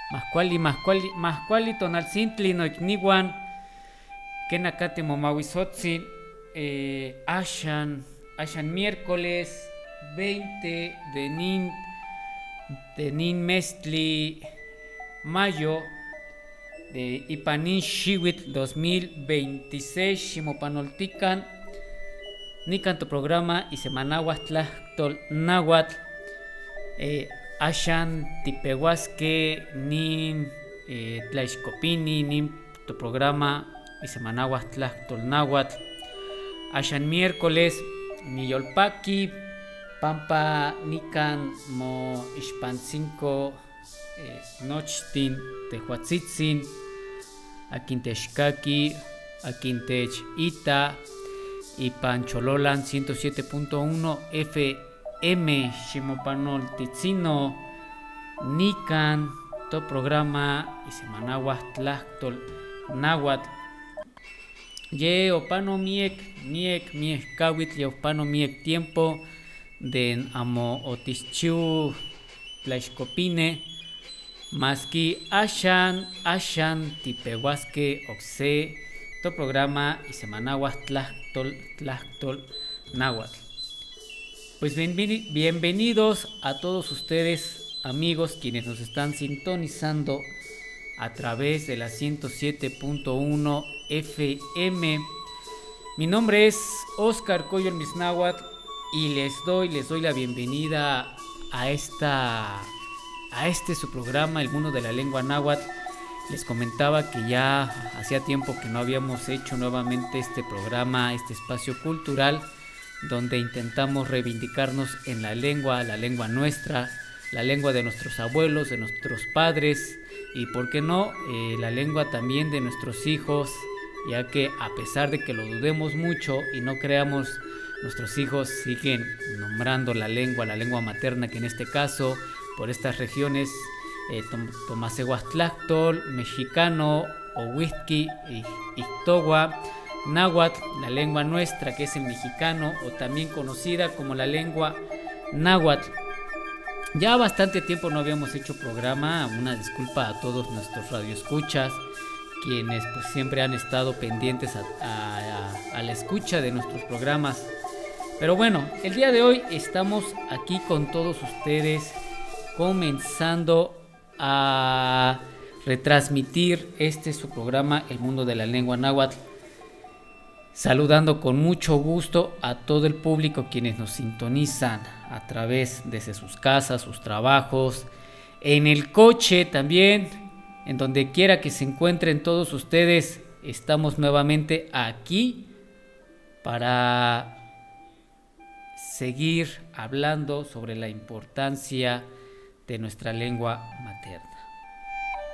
Mascuali tonalcintli noicniuan kenakate momahuizotzin Ashan miércoles 20 de nin mestli mayo de Ipanin Xihuitl 2026 Ximopanoltican nican tu programa y semanahuas tlahtol náhuatl Ashan tipehuasque nin tlaixcopini nin tu programa y semanahuas tlahtol náhuatl Ashan miércoles niyolpaki pampa nican mo ixpancinco nochtin tehuatzitzin aquintexcaqui aquintech ita y Panchololan 107.1 FM Ximopanoltitzino nican to programa y semanahuas tlahtol náhuatl ye opano miek kawitl ye opano miek tiempo den amo otischiu tlaixcopine maski ashan tipehuasque oxe to programa y semanahuas tlahtol náhuatl. Pues bienvenidos a todos ustedes, amigos, quienes nos están sintonizando a través de la 107.1 FM. Mi nombre es Oscar Coyol Misnáhuatl y les doy la bienvenida a este su programa, El Mundo de la Lengua Náhuatl. Les comentaba que ya hacía tiempo que no habíamos hecho nuevamente este programa, este espacio cultural donde intentamos reivindicarnos en la lengua nuestra, la lengua de nuestros abuelos, de nuestros padres y, por qué no, la lengua también de nuestros hijos, ya que a pesar de que lo dudemos mucho y no creamos, nuestros hijos siguen nombrando la lengua materna, que en este caso, por estas regiones, Tomasehuastlactol, mexicano, Ohuizqui, Ixtogua, náhuatl, la lengua nuestra, que es el mexicano, o también conocida como la lengua náhuatl. Ya bastante tiempo no habíamos hecho programa, una disculpa a todos nuestros radioescuchas, quienes pues siempre han estado pendientes a la escucha de nuestros programas. Pero bueno, el día de hoy estamos aquí con todos ustedes, comenzando a retransmitir su programa El Mundo de la Lengua Náhuatl, saludando con mucho gusto a todo el público quienes nos sintonizan a través desde sus casas, sus trabajos, en el coche también, en donde quiera que se encuentren todos ustedes. Estamos nuevamente aquí para seguir hablando sobre la importancia de nuestra lengua materna.